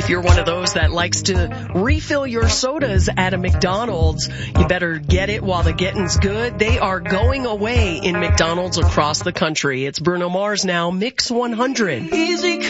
If you're one of those that likes to refill your sodas at a McDonald's, you better get it while the getting's good. They are going away in McDonald's across the country. It's Bruno Mars now, Mix 100. Easy